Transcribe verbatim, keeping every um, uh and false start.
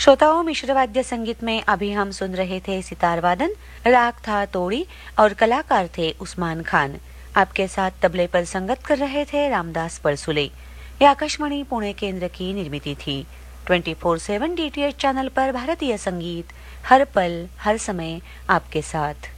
श्रोताओं, मिश्र वाद्य संगीत में अभी हम सुन रहे थे सितार वादन, राग था तोड़ी और कलाकार थे उस्मान खान। आपके साथ तबले पर संगत कर रहे थे रामदास परसुले। यह आकाशवाणी पुणे केंद्र की निर्मित थी। ट्वेंटी फोर सेवन डीटीएच चैनल पर भारतीय संगीत हर पल हर समय आपके साथ।